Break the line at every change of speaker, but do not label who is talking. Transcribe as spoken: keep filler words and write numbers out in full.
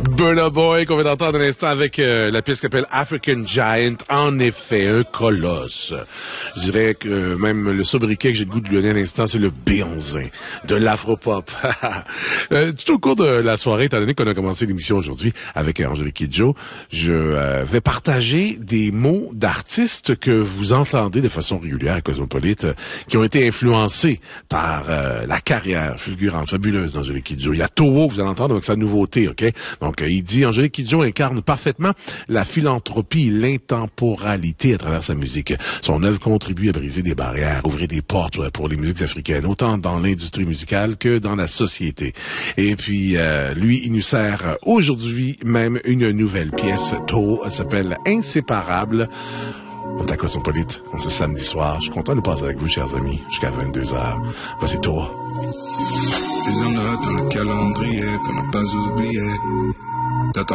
Burna Boy qu'on vient d'entendre à l'instant avec euh, la pièce qui s'appelle African Giant. En effet, un colosse. Je dirais que euh, même le sobriquet que j'ai le goût de lui donner à l'instant, c'est le Beyoncé de l'afropop. euh, tout au cours de la soirée, étant donné qu'on a commencé l'émission aujourd'hui avec Angélique Kidjo, je euh, vais partager des mots d'artistes que vous entendez de façon régulière à Cosmopolite, euh, qui ont été influencés par euh, la carrière fulgurante, fabuleuse d'Angélique Kidjo. Il y a Toho, vous allez entendre, avec sa nouveauté, OK? Donc, euh, il dit, Angélique Kidjo incarne parfaitement la philanthropie et l'intemporalité à travers sa musique. Son œuvre contribue à briser des barrières, ouvrir des portes pour les musiques africaines, autant dans l'industrie musicale que dans la société. Et puis, euh, lui, il nous sert aujourd'hui même une nouvelle pièce. Toho, elle s'appelle Inséparable. On est à Cosmopolite, on ce samedi soir. Je suis content de passer avec vous, chers amis, jusqu'à vingt-deux heures. Voici Toho.
Plusieurs notes dans le calendrier qu'on n'a pas oublié.